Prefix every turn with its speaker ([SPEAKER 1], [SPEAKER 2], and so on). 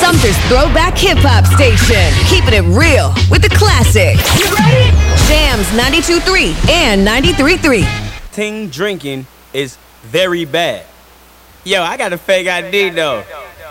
[SPEAKER 1] Sumter's throwback hip-hop station. Keeping it real with the classics. You ready? Jams 92.3 and 93.3.
[SPEAKER 2] Ting drinking is very bad. Yo, I got a fake ID though.